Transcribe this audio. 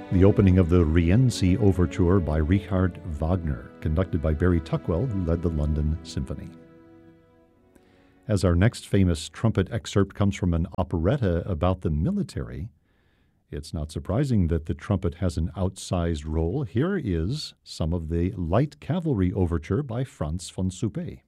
The opening of the Rienzi Overture by Richard Wagner, conducted by Barry Tuckwell, who led the London Symphony. As our next famous trumpet excerpt comes from an operetta about the military, it's not surprising that the trumpet has an outsized role. Here is some of the Light Cavalry Overture by Franz von Suppé.